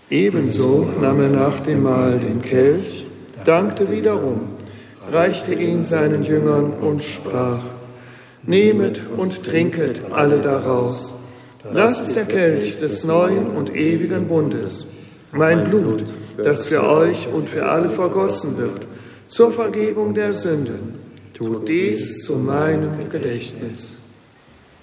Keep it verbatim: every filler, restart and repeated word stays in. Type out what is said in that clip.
Ebenso nahm er nach dem Mahl den Kelch, dankte wiederum, reichte ihn seinen Jüngern und sprach: Nehmet und trinket alle daraus. Das ist der Kelch des neuen und ewigen Bundes, mein Blut, das für euch und für alle vergossen wird, zur Vergebung der Sünden. Tut dies zu meinem Gedächtnis.